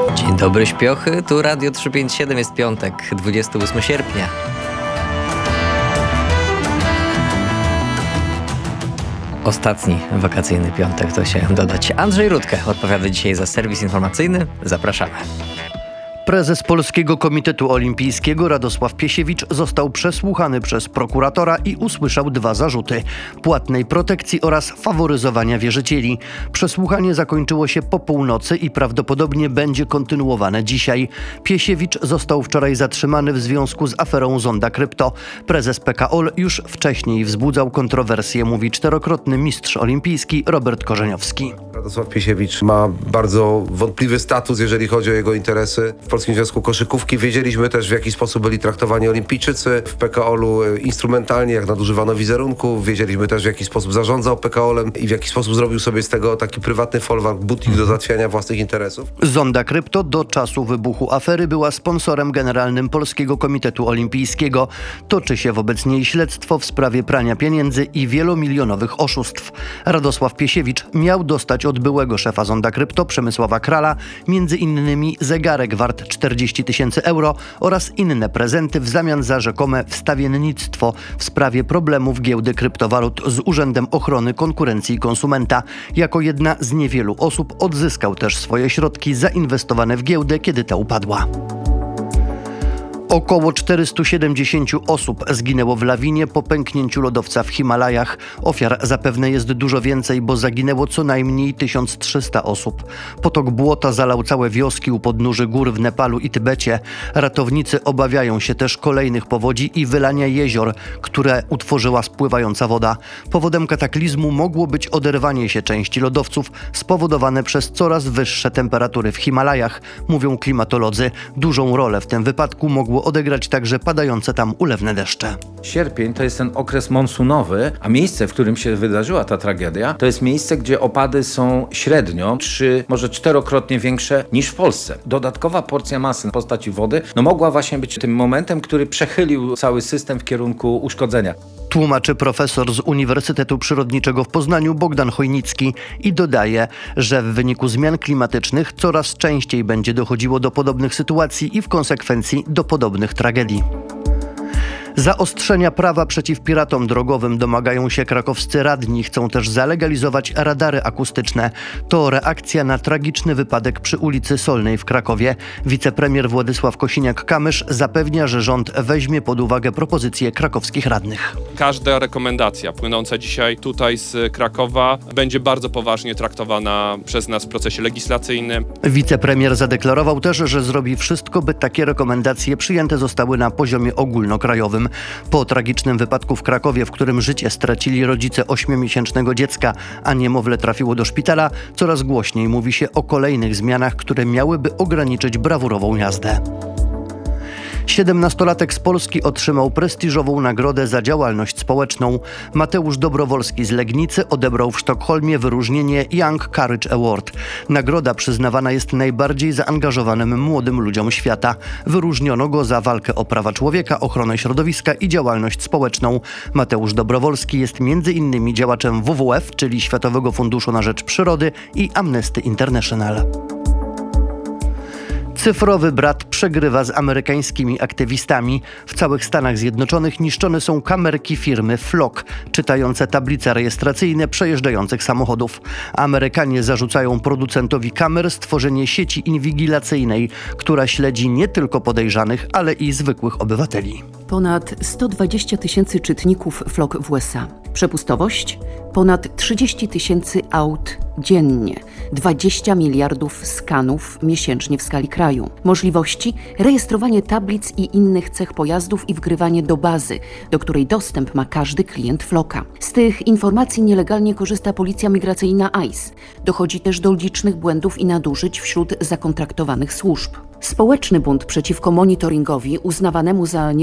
Dzień dobry śpiochy, tu Radio 357, jest piątek, 28 sierpnia. Ostatni wakacyjny piątek, to się dodać. Andrzej Rudke odpowiada dzisiaj za serwis informacyjny. Zapraszamy. Prezes Polskiego Komitetu Olimpijskiego Radosław Piesiewicz został przesłuchany przez prokuratora i usłyszał 2 zarzuty: płatnej protekcji oraz faworyzowania wierzycieli. Przesłuchanie zakończyło się po północy i prawdopodobnie będzie kontynuowane dzisiaj. Piesiewicz został wczoraj zatrzymany w związku z aferą Zonda Krypto. Prezes PKOL już wcześniej wzbudzał kontrowersje, mówi 4-krotny mistrz olimpijski Robert Korzeniowski. Radosław Piesiewicz ma bardzo wątpliwy status, jeżeli chodzi o jego interesy. W Polskim Związku Koszykówki wiedzieliśmy też, w jaki sposób byli traktowani olimpijczycy. W PKOL-u instrumentalnie, jak nadużywano wizerunku. Wiedzieliśmy też, w jaki sposób zarządzał PKOL-em i w jaki sposób zrobił sobie z tego taki prywatny folwark, butik do załatwiania własnych interesów. Zonda Krypto do czasu wybuchu afery była sponsorem generalnym Polskiego Komitetu Olimpijskiego. Toczy się wobec niej śledztwo w sprawie prania pieniędzy i wielomilionowych oszustw. Radosław Piesiewicz miał dostać od byłego szefa Zonda Krypto, Przemysława Krala, między innymi zegarek wart 40 000 euro oraz inne prezenty w zamian za rzekome wstawiennictwo w sprawie problemów giełdy kryptowalut z Urzędem Ochrony Konkurencji i Konsumenta. Jako jedna z niewielu osób odzyskał też swoje środki zainwestowane w giełdę, kiedy ta upadła. Około 470 osób zginęło w lawinie po pęknięciu lodowca w Himalajach. Ofiar zapewne jest dużo więcej, bo zaginęło co najmniej 1300 osób. Potok błota zalał całe wioski u podnóży gór w Nepalu i Tybecie. Ratownicy obawiają się też kolejnych powodzi i wylania jezior, które utworzyła spływająca woda. Powodem kataklizmu mogło być oderwanie się części lodowców spowodowane przez coraz wyższe temperatury w Himalajach, mówią klimatolodzy. Dużą rolę w tym wypadku mogło odegrać także padające tam ulewne deszcze. Sierpień to jest ten okres monsunowy, a miejsce, w którym się wydarzyła ta tragedia, to jest miejsce, gdzie opady są średnio 3, może 4-krotnie większe niż w Polsce. Dodatkowa porcja masy w postaci wody mogła właśnie być tym momentem, który przechylił cały system w kierunku uszkodzenia. Tłumaczy profesor z Uniwersytetu Przyrodniczego w Poznaniu Bogdan Chojnicki i dodaje, że w wyniku zmian klimatycznych coraz częściej będzie dochodziło do podobnych sytuacji i w konsekwencji do podobnych tragedii. Zaostrzenia prawa przeciw piratom drogowym domagają się krakowscy radni. Chcą też zalegalizować radary akustyczne. To reakcja na tragiczny wypadek przy ulicy Solnej w Krakowie. Wicepremier Władysław Kosiniak-Kamysz zapewnia, że rząd weźmie pod uwagę propozycje krakowskich radnych. Każda rekomendacja płynąca dzisiaj tutaj z Krakowa będzie bardzo poważnie traktowana przez nas w procesie legislacyjnym. Wicepremier zadeklarował też, że zrobi wszystko, by takie rekomendacje przyjęte zostały na poziomie ogólnokrajowym. Po tragicznym wypadku w Krakowie, w którym życie stracili rodzice 8-miesięcznego dziecka, a niemowlę trafiło do szpitala, coraz głośniej mówi się o kolejnych zmianach, które miałyby ograniczyć brawurową jazdę. 17-latek z Polski otrzymał prestiżową nagrodę za działalność społeczną. Mateusz Dobrowolski z Legnicy odebrał w Sztokholmie wyróżnienie Young Courage Award. Nagroda przyznawana jest najbardziej zaangażowanym młodym ludziom świata. Wyróżniono go za walkę o prawa człowieka, ochronę środowiska i działalność społeczną. Mateusz Dobrowolski jest m.in. działaczem WWF, czyli Światowego Funduszu na Rzecz Przyrody, i Amnesty International. Cyfrowy brat przegrywa z amerykańskimi aktywistami. W całych Stanach Zjednoczonych niszczone są kamerki firmy Flock, czytające tablice rejestracyjne przejeżdżających samochodów. Amerykanie zarzucają producentowi kamer stworzenie sieci inwigilacyjnej, która śledzi nie tylko podejrzanych, ale i zwykłych obywateli. Ponad 120 000 czytników Flock w USA. Przepustowość? Ponad 30 000 aut dziennie. 20 miliardów skanów miesięcznie w skali kraju. Możliwości? Rejestrowanie tablic i innych cech pojazdów i wgrywanie do bazy, do której dostęp ma każdy klient Flocka. Z tych informacji nielegalnie korzysta policja migracyjna ICE. Dochodzi też do licznych błędów i nadużyć wśród zakontraktowanych służb. Społeczny bunt przeciwko monitoringowi, uznawanemu za